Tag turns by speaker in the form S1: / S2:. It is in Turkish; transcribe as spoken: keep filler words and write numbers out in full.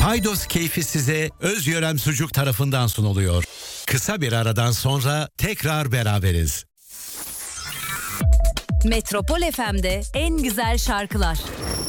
S1: Paydos keyfi size Özyörem Sucuk tarafından sunuluyor. Kısa bir aradan sonra tekrar beraberiz.
S2: Metropol F M'de en güzel şarkılar.